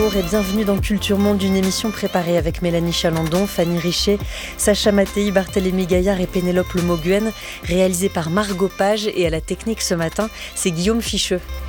Bonjour et bienvenue dans Culture Monde, une émission préparée avec Mélanie Chalandon, Fanny Richet, Sacha Mattei, Barthélémy Gaillard et Pénélope Le Moguen, réalisée par Margot Page, et à la technique ce matin, c'est Guillaume Ficheux.